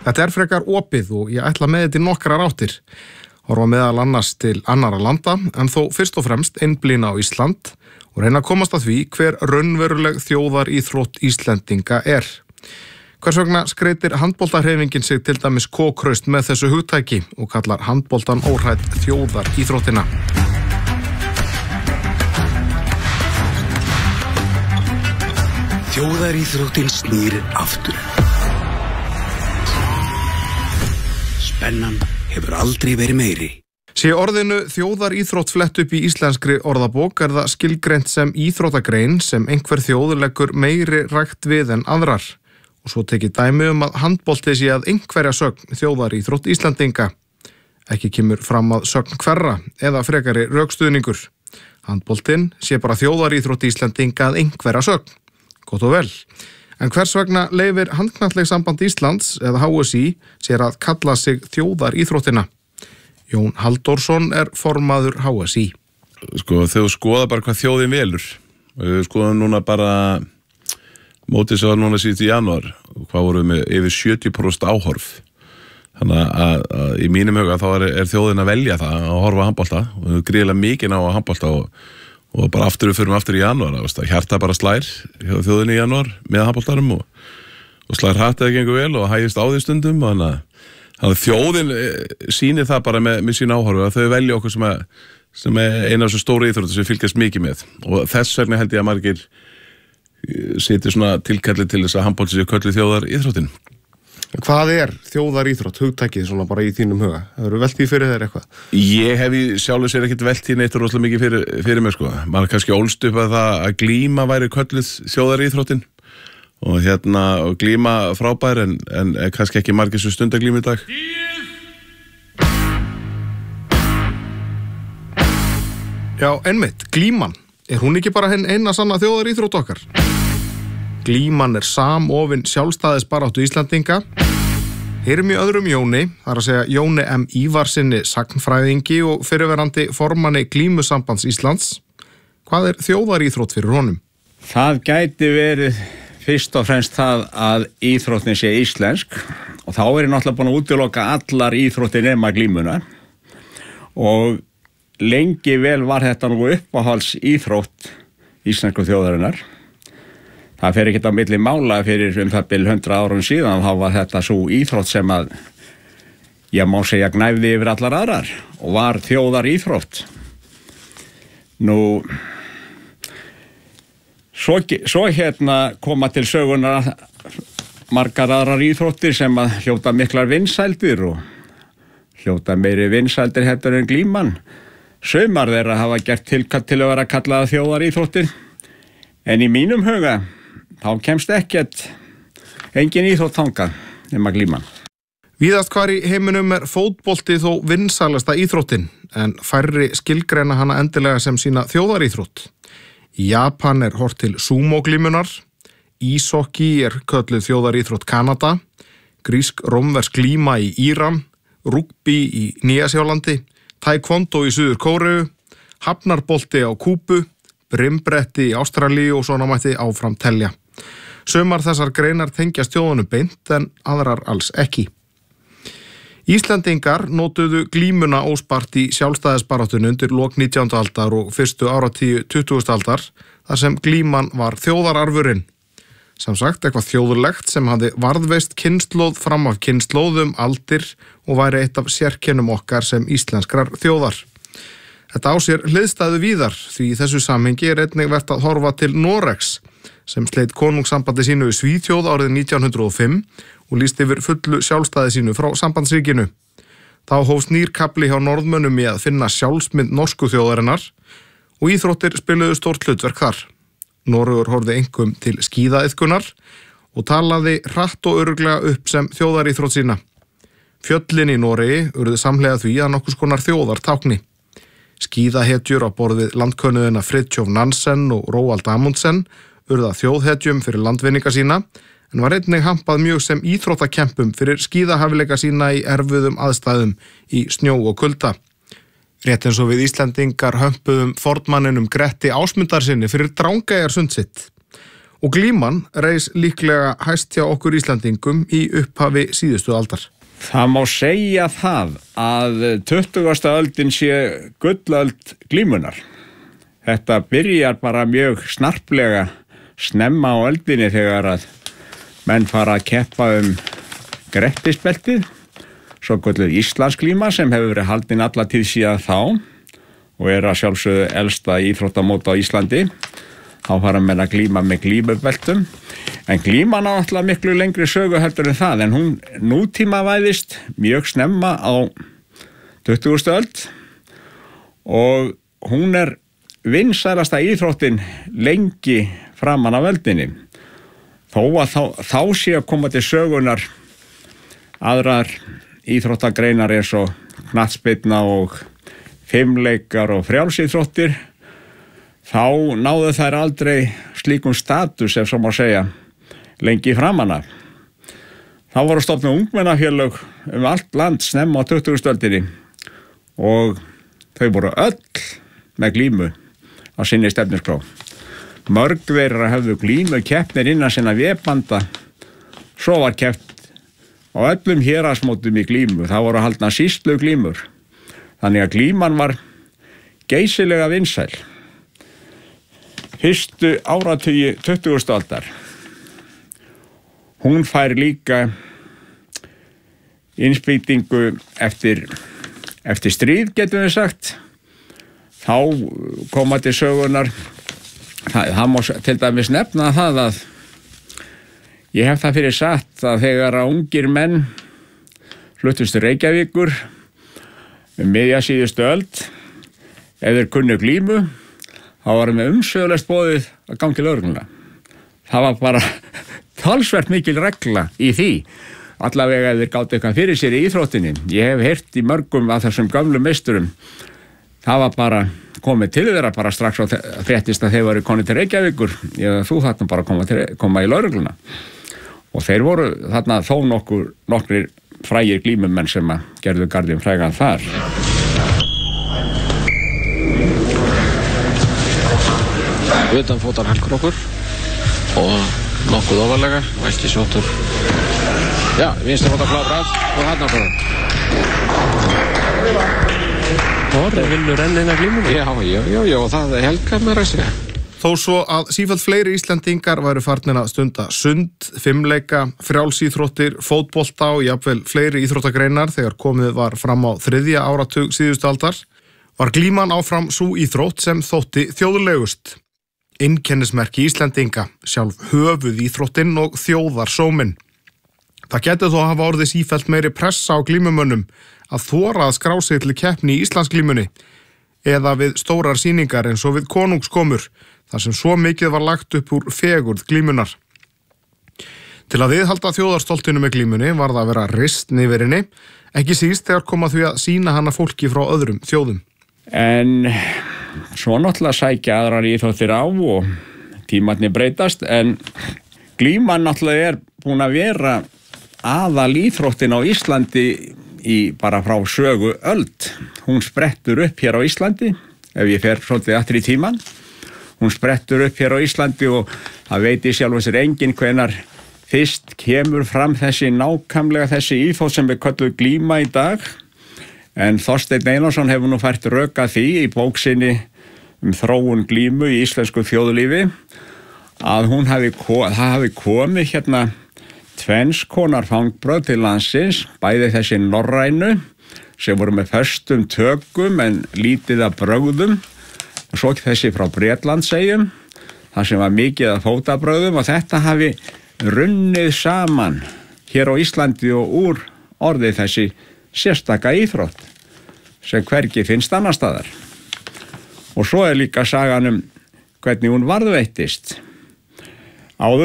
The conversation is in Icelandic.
Þetta frekar opið og ég ætla með þetta í nokkrar áttir. Horfa meðal annars til annarra landa, en þó fyrst og fremst einblína á Ísland og reyna að komast að því hver raunveruleg þjóðaríþrótt Íslendinga er. Hvers vegna skreitir handboltahreyfingin sig til dæmis kókraust með þessu hugtæki og kallar handboltan óhrædd þjóðaríþróttina. Þjóðaríþróttin snýr aftur. Spennan hefur aldrei verið meiri. Sé orðinu þjóðaríþrótt flett upp í íslenskri orðabók það skilgreint sem íþróttagrein sem einhver þjóð leggur meiri rækt við en aðrar. Og svo tekið dæmi að handbolti sé að einhverja sögn þjóðaríþrótt Íslendinga. Ekki kemur fram að sögn hverra eða frekari rökstuðningur. Handboltinn sé bara þjóðaríþrótt Íslendinga að einhverja sögn. Gott og vel. En hvers vegna leyfir Handknattleikssamband Íslands eða HSÍ sér að kalla sig þjóðaríþróttina? Jón Halldórsson formaður HSÍ. Þegar þú skoða bara hvað þjóðin velur. Við skoðum núna bara mótið sem var núna síðan í janúar. Hvað voru við með yfir 70% áhorf. Þannig að í mínum huga þá þjóðin að velja það að horfa á handbolta og við gríðilega mikið ná að handbolta og bara við förum aftur í janúar. Hjarta bara slær hjá þjóðinni í janúar með handboltarum og slær hrætt eða gengur vel og hægist á því stundum. Þannig að þjóðin sýnir það bara með sín áhorf að þau velja okkur sem eina af þessu stóru íþróttum sem fylgjast mikið með. Og þess vegna held ég að margir setja svona tilkalli til þess að handbolti sé kölluð þjóðaríþróttin. Hvað þjóðaríþrótt, hugtækið svona bara í þínum huga? Hefurðu velt því fyrir þér eitthvað? Ég hef í sjálfu sér ekkert velt því neitt rosalega mikið fyrir mér sko. Man kannski ólst upp að það að glíma væri kölluð þjóðaríþróttin og glíma frábær en kannski ekki margir sem stunda glíma í dag. Já, einmitt, glíman. Hún ekki bara eina sanna þjóðaríþrótt okkar? Glíman samofin sjálfstæðisbaráttu Íslendinga. Heyrum í öðrum Jóni, það að segja Jóni M. Ívarsinni sagnfræðingi og fyrrverandi formanni Glímusambands Íslands. Hvað þjóðaríþrótt fyrir honum? Það gæti verið fyrst og fremst það að íþróttin sé íslensk og þá náttúrulega búin að útiloka allar íþróttir nema glímuna og lengi vel var þetta nú uppáhalds íþrótt íslensku þjóðarinnar. Það fer ekkert á milli mála fyrir það bil 100 árum síðan, þá var þetta svo íþrótt sem að, ég má segja, gnæfði yfir allar aðrar og var þjóðaríþrótt. Svo koma til sögunar margar aðrar íþróttir sem að hljóta miklar vinsældir og hljóta meiri vinsældir en glíman. Sumar þeirra hafa gert tilkall til að vera kallaða þjóðaríþróttir, en í mínum huga þá kemst engin íþrótt þangað nema glíman. Víðast hvar í heiminum fótbolti þó vinsælasta íþróttin, en færri skilgreina hana endilega sem sína þjóðaríþrótt. Í Japan horft til sumo-glímunar, ísokki kölluð þjóðaríþrótt Kanada, grísk-rómversk glíma í Íran, rúgbí í Nýja-Sjálandi, taekwondo í Suður Kóreu, hafnarbolti á Kúbu, brimbretti í Ástralíu og svona mætti áfram telja. Sumar þessar greinar tengjast þjóðunum beint en aðrar alls ekki. Íslendingar notuðu glímuna óspart í sjálfstæðisbaráttunni undir lok 19. aldar og fyrstu áratíu 20. aldar þar sem glíman var þjóðararfurinn. Sem sagt, eitthvað þjóðlegt sem hafði varðveist kynslóð fram af kynslóðum aldir og væri eitt af sérkennum okkar sem íslenskrar þjóðar. Þetta á sér hliðstæðu víðar því í þessu samhengi einnig vert að horfa til Noregs sem sleit konungssambandi sínu í Svíþjóð árið 1905 og lýsti yfir fullu sjálfstæði sínu frá sambandsríkinu. Þá hófst nýr kafli hjá Norðmönnum í að finna sjálfsmynd norsku þjóðarinnar og íþróttir spiluðu stórt hlutverk þar. Noregur horfði einkum til skíðaiðkunar og talaði hratt og örugglega upp sem þjóðaríþrótt sína. Fjöllin í Noregi urðu samhliða því að nokkurs konar þjóðartákni. Skíðahetjur á borð við landkönnuðina Fridtjof Nansen og Roald Amundsen urða þjóðhetjum fyrir landvinninga sína, en var einnig hampað mjög sem íþróttakempum fyrir skíðahæfileika sína í erfiðum aðstæðum í snjó og kulda. Rétt eins og við Íslendingar hömpuðum fornmanninum Gretti Ásmundarsyni fyrir Drangeyjarsund sitt. Og glíman reis líklega hæst hjá okkur Íslandingum í upphafi síðustu aldar. Það má segja það að 20. öldin sé gullöld glímunar. Þetta byrjar bara mjög snarplega snemma á öldinni þegar að menn fara að keppa grettisbeltið, svo kölluð Íslandsglíma sem hefur verið haldin alla tíð síðan þá og að sjálfsögðu elsta íþróttamót á Íslandi. Þá fara menn að glíma með glímubeltum. En glíman á alltaf miklu lengri sögu heldur en það, en hún nútímavæðist mjög snemma á 20. öld og hún vinsælasta íþróttin lengi framan af öldinni. Þó að þá sé að koma til sögunar aðrar íþróttagreinar eins og knattspyrna og fimleikar og frjálsíþróttir, þá náðu þær aldrei slíkum status, ef svo má segja, lengi framan af. Þá voru stofnuð ungmennafélög allt land snemma á 20. öldinni og þau voru öll með glímu á sinni stefnuskrá. Mörg þeirra hefðu glímu keppnir innan sinna vébanda, svo var keppt á öllum héraðsmótum í glímu. Það voru haldnar sýslu glímur. Þannig að glíman var geysilega vinsæl. Fyrstu áratugi 20. aldar. Hún fær líka innspýtingu eftir stríð, getum við sagt. Þá koma til sögunar, það má til dæmis nefna það að ég hef það fyrir satt að þegar að ungir menn fluttust til Reykjavíkur miðja síðustu öld, ef þeir kunnu glímu, þá var með umsögulegt boðið að gangi lögregluna. Það var bara talsvert mikil regla í því, allavega ef þeir gátu eitthvað fyrir sér í íþróttinni. Ég hef heyrt í mörgum af þessum gömlu meisturum, það var bara komið til þeirra bara strax á fréttist að þeir varu konið til Reykjavíkur, þú þarna bara koma í lögregluna. Og þeir voru þarna þó nokkrir frægir glímumenn sem að gerðu gardinn frægan þar. Utanfótar hælkrókur og nokkuð ofarlega og ekki sjóttur. Já, vinsturfótar klábrað og þarna fyrir. Þorri vinnur enn eina glímunni. Já, það helgar mér að segja. Þó svo að sífellt fleiri Íslendingar væru farnir að stunda sund, fimleika, frjálsíþróttir, fótbolta og jafnvel fleiri íþróttagreinar þegar komið var fram á 3. áratug síðustu aldar, var glíman áfram sú íþrótt sem þótti þjóðlegust. Einkennismerki Íslendinga, sjálf höfuð íþróttin og þjóðarsóminn. Það gæti þó að hafa orðið sífellt meiri pressa á glímumönnum að þora að skrá sig til keppni í Íslandsglímunni eða við stórar sýningar eins og við konungskomur, þar sem svo mikið var lagt upp úr fegurð glímunar. Til að viðhalda þjóðarstoltinu með glímunni var það að vera ristn yfir henni, ekki síst þegar kom að því að sýna hana fólki frá öðrum þjóðum. En svo náttúrulega sækja aðrar íþróttir á og tímarnir breytast, en glíman náttúrulega búin að vera aðal íþróttin á Íslandi bara frá sögu öld. Hún sprettur upp hér á Íslandi, ef ég fer svolítið aftur í tíman. Hún sprettur upp hér á Íslandi og það veit í sjálfu sér enginn hvenær fyrst kemur fram nákvæmlega þessi íþrótt sem við köllum glíma í dag. En Þorsteinn Einarsson hefur nú fært rök að því í bók sinni þróun glímu í íslensku þjóðlífi að það hafi komið hérna tvenns konar fangbröð til landsins, bæði þessi norrænu sem voru með föstum tökum en lítið af brögðum, og svo þessi frá Bretlandseyjum, þar sem var mikið af fótabrögðum, og þetta hafi runnið saman hér á Íslandi og úr orðið þessi sérstaka íþrótt sem hvergi finnst annar staðar. Og svo líka sagan hvernig hún varðveittist. Áður